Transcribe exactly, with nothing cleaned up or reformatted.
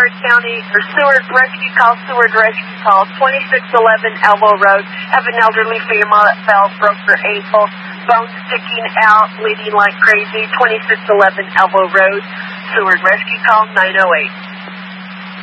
Seward County, or Seward Rescue Call, Seward Rescue Call, twenty-six eleven Elbow Road. Have an elderly female that fell, broke her ankle, bone sticking out, bleeding like crazy, twenty-six eleven Elbow Road. Seward Rescue Call, nine oh eight.